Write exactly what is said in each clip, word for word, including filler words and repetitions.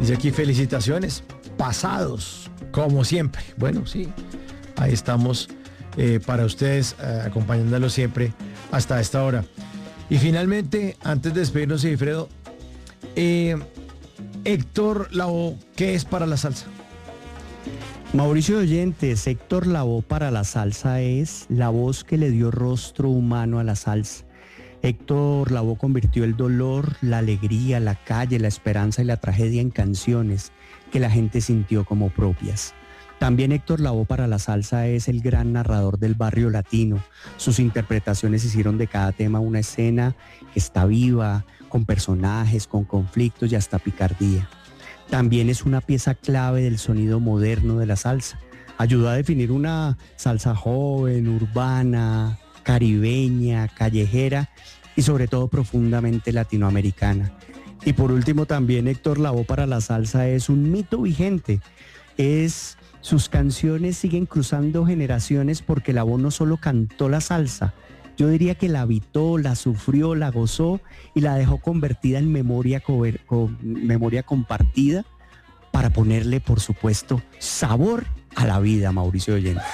Dice aquí, felicitaciones, pasados, como siempre. Bueno, sí, ahí estamos eh, para ustedes, eh, acompañándolos siempre hasta esta hora. Y finalmente, antes de despedirnos, Sigifredo, eh, Héctor Lavoe, ¿qué es para la salsa? Mauricio Oyentes, Héctor Lavoe para la salsa es la voz que le dio rostro humano a la salsa. Héctor Lavoe convirtió el dolor, la alegría, la calle, la esperanza y la tragedia en canciones que la gente sintió como propias. También Héctor Lavoe para la salsa es el gran narrador del barrio latino. Sus interpretaciones hicieron de cada tema una escena que está viva, con personajes, con conflictos y hasta picardía. También es una pieza clave del sonido moderno de la salsa. Ayudó a definir una salsa joven, urbana, caribeña, callejera y sobre todo profundamente latinoamericana. Y por último también Héctor Lavoe para la salsa es un mito vigente. Es, sus canciones siguen cruzando generaciones porque Lavoe no solo cantó la salsa, yo diría que la habitó, la sufrió, la gozó y la dejó convertida en memoria, cover, con, memoria compartida para ponerle, por supuesto, sabor a la vida, Mauricio Oyentes.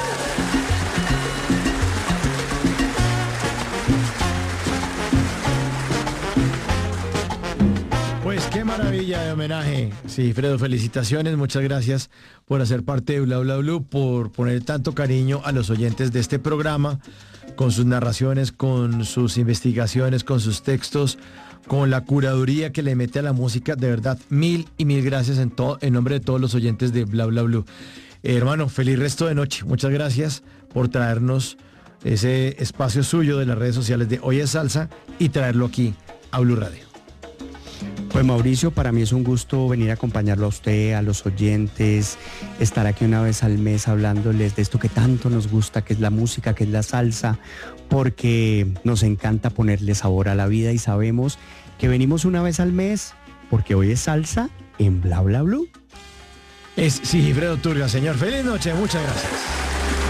Pues qué maravilla de homenaje. Sí, Fredo, felicitaciones, muchas gracias por hacer parte de Bla Bla Blue, por poner tanto cariño a los oyentes de este programa, con sus narraciones, con sus investigaciones, con sus textos, con la curaduría que le mete a la música. De verdad, mil y mil gracias en, todo, en nombre de todos los oyentes de Bla Bla Blue. Eh, hermano, feliz resto de noche. Muchas gracias por traernos ese espacio suyo de las redes sociales de Hoy es Salsa y traerlo aquí a Blue Radio. Pues Mauricio, para mí es un gusto venir a acompañarlo a usted, a los oyentes, estar aquí una vez al mes hablándoles de esto que tanto nos gusta, que es la música, que es la salsa, porque nos encanta ponerle sabor a la vida y sabemos que venimos una vez al mes porque hoy es salsa en Bla Bla Blue. Es Sigifredo Turga, señor. Feliz noche, muchas gracias.